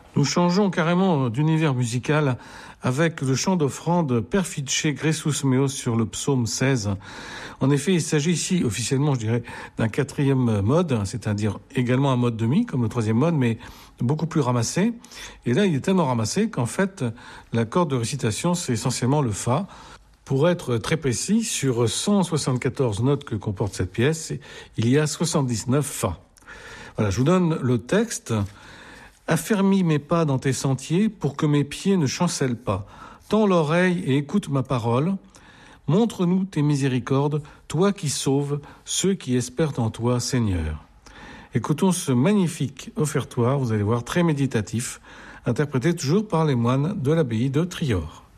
Nous changeons carrément d'univers musical avec le chant d'offrande Perfice Gressus Meos sur le psaume 16. En effet, il s'agit ici, officiellement, je dirais, d'un quatrième mode, c'est-à-dire également un mode de mi, comme le troisième mode, mais beaucoup plus ramassé. Et là, il est tellement ramassé qu'en fait, l'accord de récitation, c'est essentiellement le Fa. Pour être très précis, sur 174 notes que comporte cette pièce, il y a 79 Fa. Voilà, je vous donne le texte. Affermis mes pas dans tes sentiers pour que mes pieds ne chancellent pas. Tends l'oreille et écoute ma parole. Montre-nous tes miséricordes, toi qui sauves ceux qui espèrent en toi, Seigneur. Écoutons ce magnifique offertoire, vous allez voir, très méditatif, interprété toujours par les moines de l'abbaye de Trior.